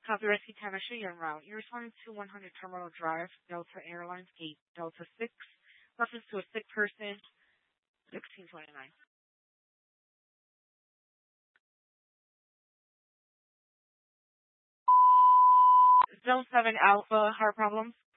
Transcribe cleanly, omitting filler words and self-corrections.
Copy Rescue Chemistry, you're en route. You're responding to 100 Terminal Drive, Delta Airlines Gate, Delta 6. Reference to a sick person, 1629. Zone 7 Alpha, heart problems.